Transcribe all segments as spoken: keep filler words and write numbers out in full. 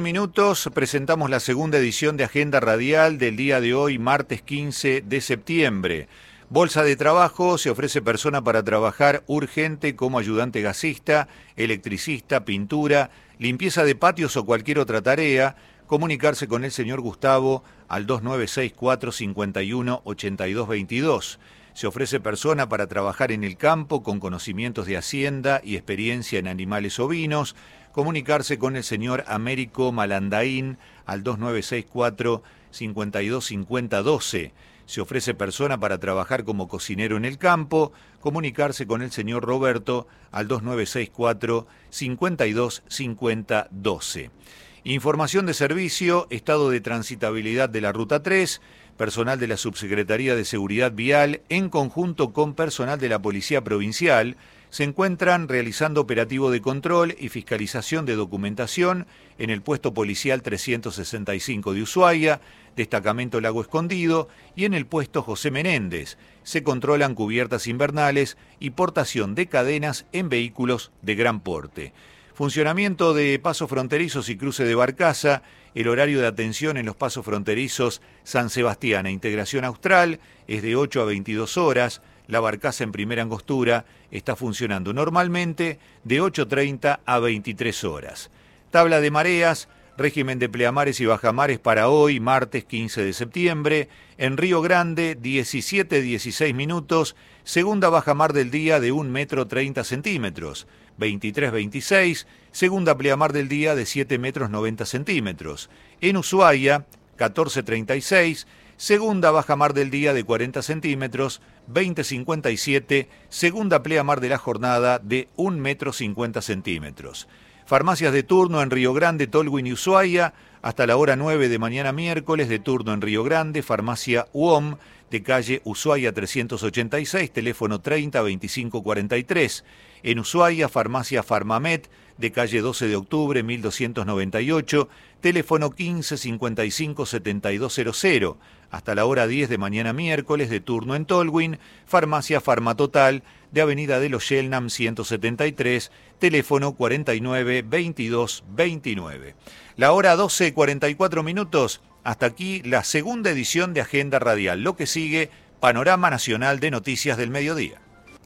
minutos, presentamos la segunda edición de Agenda Radial del día de hoy, martes quince de septiembre. Bolsa de trabajo, se ofrece persona para trabajar urgente como ayudante gasista, electricista, pintura, limpieza de patios o cualquier otra tarea. Comunicarse con el señor Gustavo al dos nueve seis cuatro, cinco uno, ocho dos dos dos. Se ofrece persona para trabajar en el campo con conocimientos de hacienda y experiencia en animales ovinos. Comunicarse con el señor Américo Malandaín al dos nueve seis cuatro, cinco dos cinco cero uno dos. Se ofrece persona para trabajar como cocinero en el campo. Comunicarse con el señor Roberto al dos nueve seis cuatro, cinco dos cinco cero uno dos. Información de servicio, estado de transitabilidad de la Ruta tres, personal de la Subsecretaría de Seguridad Vial, en conjunto con personal de la Policía Provincial, se encuentran realizando operativo de control y fiscalización de documentación en el puesto policial trescientos sesenta y cinco de Ushuaia, destacamento Lago Escondido, y en el puesto José Menéndez. Se controlan cubiertas invernales y portación de cadenas en vehículos de gran porte. Funcionamiento de pasos fronterizos y cruce de Barcaza, el horario de atención en los pasos fronterizos San Sebastián e Integración Austral es de ocho a veintidós horas, la Barcaza en Primera Angostura está funcionando normalmente de ocho treinta a veintitrés horas. Tabla de mareas, régimen de pleamares y bajamares para hoy, martes quince de septiembre, en Río Grande diecisiete dieciséis minutos, segunda bajamar del día de un metro treinta centímetros, veintitrés veintiséis, segunda pleamar del día de siete metros noventa centímetros. En Ushuaia, catorce treinta y seis, segunda bajamar del día de cuarenta centímetros, veinte cincuenta y siete, segunda pleamar de la jornada de un metro cincuenta centímetros. Farmacias de turno en Río Grande, Tolwyn y Ushuaia, hasta la hora nueve de mañana miércoles, de turno en Río Grande, farmacia U O M, de calle Ushuaia trescientos ochenta y seis, teléfono treinta veinticinco cuarenta y tres. En Ushuaia, farmacia Farmamet, de calle doce de octubre, mil doscientos noventa y ocho, teléfono quince cincuenta y cinco setenta y dos cero cero. Hasta la hora diez de mañana miércoles, de turno en Tolwyn, farmacia Farmatotal, de Avenida de los Shelnam ciento setenta y tres, teléfono cuarenta y nueve veintidós veintinueve. La hora doce cuarenta y cuatro minutos, hasta aquí la segunda edición de Agenda Radial. Lo que sigue, Panorama Nacional de Noticias del Mediodía.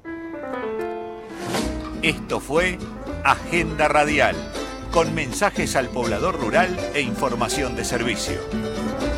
Esto fue Agenda Radial, con mensajes al poblador rural e información de servicio.